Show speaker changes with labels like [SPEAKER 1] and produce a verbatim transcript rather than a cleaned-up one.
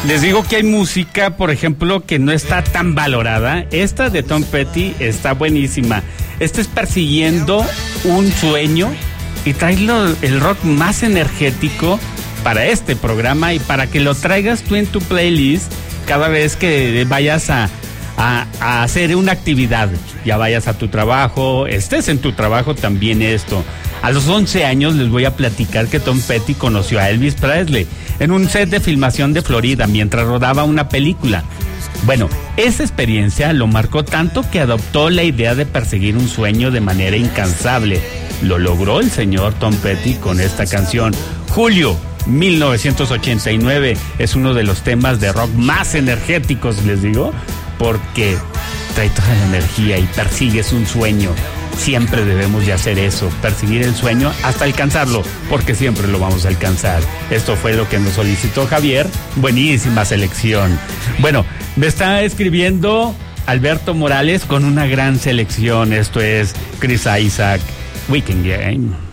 [SPEAKER 1] Les digo que hay música, por ejemplo, que no está tan valorada. Esta de Tom Petty está buenísima. Este es Persiguiendo un Sueño y trae lo, el rock más energético para este programa y para que lo traigas tú en tu playlist cada vez que vayas a, a, a hacer una actividad. Ya vayas a tu trabajo, estés en tu trabajo también esto. A los once años les voy a platicar que Tom Petty conoció a Elvis Presley en un set de filmación de Florida mientras rodaba una película. Bueno, esa experiencia lo marcó tanto que adoptó la idea de perseguir un sueño de manera incansable. Lo logró el señor Tom Petty con esta canción. Julio mil novecientos ochenta y nueve es uno de los temas de rock más energéticos, les digo, porque trae toda la energía y persigues un sueño. Siempre debemos de hacer eso, perseguir el sueño hasta alcanzarlo, porque siempre lo vamos a alcanzar. Esto fue lo que nos solicitó Javier. Buenísima selección. Bueno, me está escribiendo Alberto Morales con una gran selección. Esto es Chris Isaak, Weekend Game.